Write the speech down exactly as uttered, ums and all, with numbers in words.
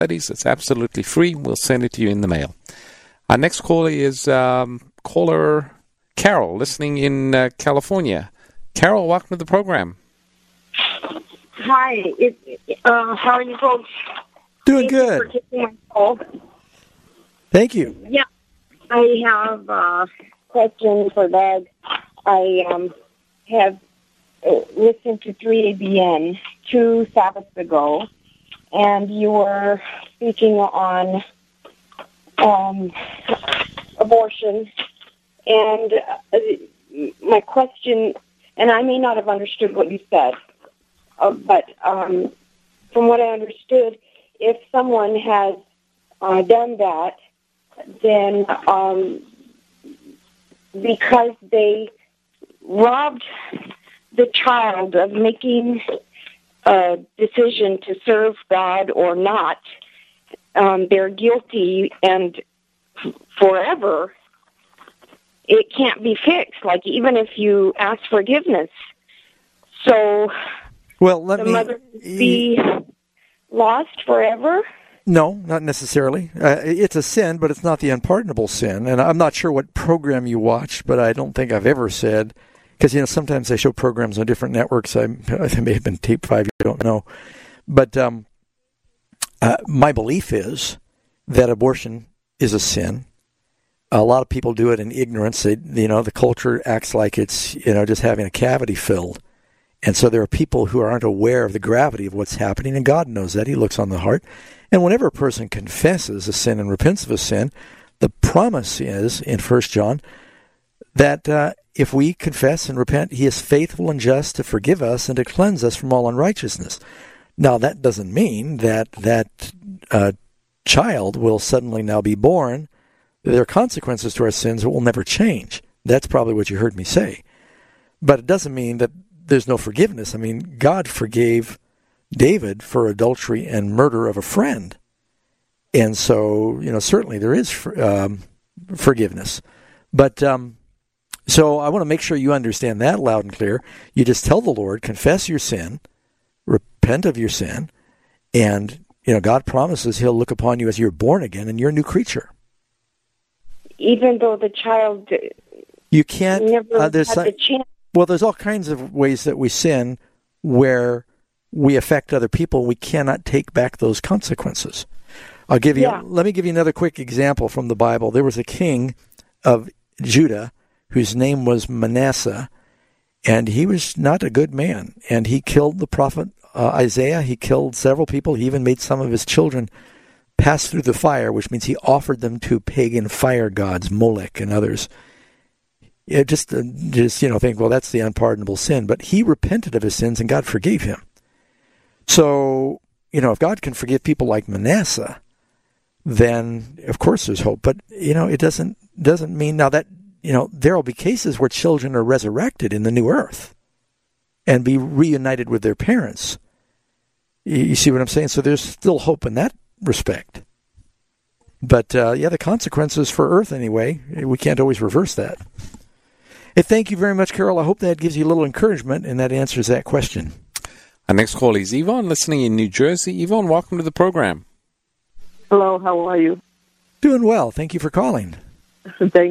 studies. It's absolutely free. We'll send it to you in the mail. Our next caller is um, caller Carol, listening in uh, California. Carol, welcome to the program. Hi. It, uh, how are you folks? Doing Thank good. You for taking my call. Thank you. Yeah. I have a question for Doug. I um, have uh, listened to three A B N two Sabbaths ago, and you were speaking on um, abortion. And uh, my question, and I may not have understood what you said, uh, but um, from what I understood, if someone has uh, done that, then um, because they robbed the child of making a decision to serve God or not, um, they're guilty, and forever it can't be fixed, like even if you ask forgiveness. So well, let the me, mother would be lost forever? No, not necessarily. Uh, it's a sin, but it's not the unpardonable sin. And I'm not sure what program you watched, but I don't think I've ever said, because, you know, sometimes they show programs on different networks. I, I may have been tape five, I don't know. But um, uh, my belief is that abortion is a sin. A lot of people do it in ignorance. They, you know, the culture acts like it's, you know, just having a cavity filled. And so there are people who aren't aware of the gravity of what's happening, and God knows that. He looks on the heart. And whenever a person confesses a sin and repents of a sin, the promise is, in First John, that uh, if we confess and repent, he is faithful and just to forgive us and to cleanse us from all unrighteousness. Now, that doesn't mean that that uh, child will suddenly now be born. There are consequences to our sins that will never change. That's probably what you heard me say. But it doesn't mean that there's no forgiveness. I mean, God forgave David for adultery and murder of a friend. And so, you know, certainly there is um, forgiveness. But um, so I want to make sure you understand that loud and clear. You just tell the Lord, confess your sin, repent of your sin, and, you know, God promises he'll look upon you as you're born again and you're a new creature. Even though the child you can't, never uh, there's had some, the chance. Well, there's all kinds of ways that we sin where we affect other people. We cannot take back those consequences. I'll give you. Yeah. Let me give you another quick example from the Bible. There was a king of Judah whose name was Manasseh, and he was not a good man. And he killed the prophet uh, Isaiah. He killed several people. He even made some of his children pass through the fire, which means he offered them to pagan fire gods, Molech and others. It just, uh, just you know, think, well, that's the unpardonable sin. But he repented of his sins, and God forgave him. So, you know, if God can forgive people like Manasseh, then of course there's hope. But, you know, it doesn't doesn't mean now that, you know, there will be cases where children are resurrected in the new earth and be reunited with their parents. You, you see what I'm saying? So there's still hope in that respect. But, uh, yeah, the consequences for earth anyway, we can't always reverse that. Hey, thank you very much, Carol. I hope that gives you a little encouragement, and that answers that question. Our next call is Yvonne, listening in New Jersey. Yvonne, welcome to the program. Hello, how are you? Doing well. Thank you for calling. Thank